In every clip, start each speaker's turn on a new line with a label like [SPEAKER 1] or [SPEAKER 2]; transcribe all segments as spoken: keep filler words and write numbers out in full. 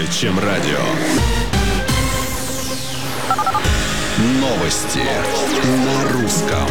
[SPEAKER 1] Чем радио. Новости на русском.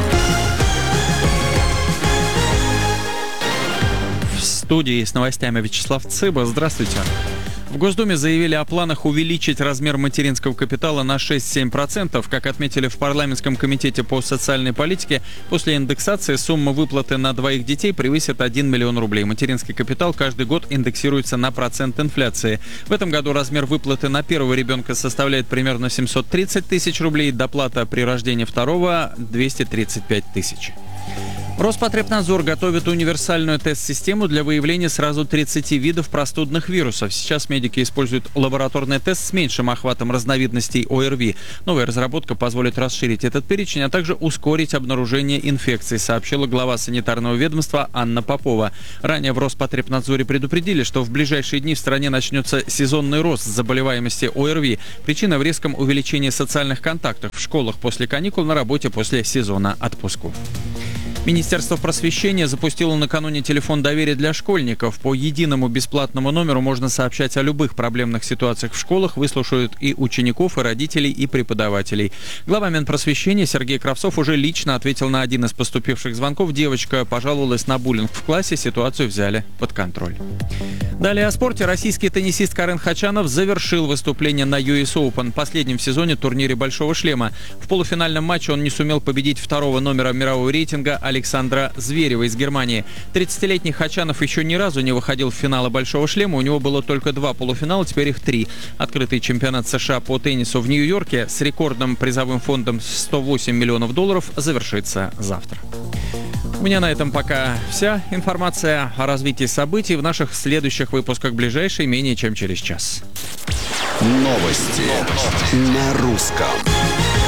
[SPEAKER 2] В студии с новостями Вячеслав Цыба. Здравствуйте. В Госдуме заявили о планах увеличить размер материнского капитала на шесть-семь процентов. Как отметили в парламентском комитете по социальной политике, после индексации сумма выплаты на двоих детей превысит один миллион рублей. Материнский капитал каждый год индексируется на процент инфляции. В этом году размер выплаты на первого ребенка составляет примерно семьсот тридцать тысяч рублей, доплата при рождении второго – двести тридцать пять тысяч. Роспотребнадзор готовит универсальную тест-систему для выявления сразу тридцати видов простудных вирусов. Сейчас медики используют лабораторный тест с меньшим охватом разновидностей ОРВИ. Новая разработка позволит расширить этот перечень, а также ускорить обнаружение инфекций, сообщила глава санитарного ведомства Анна Попова. Ранее в Роспотребнадзоре предупредили, что в ближайшие дни в стране начнется сезонный рост заболеваемости ОРВИ. Причина в резком увеличении социальных контактов в школах после каникул, на работе после сезона отпусков. Министерство просвещения запустило накануне телефон доверия для школьников. По единому бесплатному номеру можно сообщать о любых проблемных ситуациях в школах, выслушают и учеников, и родителей, и преподавателей. Глава Минпросвещения Сергей Кравцов уже лично ответил на один из поступивших звонков. Девочка пожаловалась на буллинг в классе, ситуацию взяли под контроль. Далее о спорте. Российский теннисист Карен Хачанов завершил выступление на ю эс Open, последнем в сезоне турнире «Большого шлема». В полуфинальном матче он не сумел победить второго номера мирового рейтинга Александра Зверева из Германии. тридцатилетний Хачанов еще ни разу не выходил в финалы «Большого шлема». У него было только два полуфинала, теперь их три. Открытый чемпионат США по теннису в Нью-Йорке с рекордным призовым фондом сто восемь миллионов долларов завершится завтра. У меня на этом пока вся информация о развитии событий в наших следующих выпусках, ближайшие менее чем через час.
[SPEAKER 1] Новости на русском.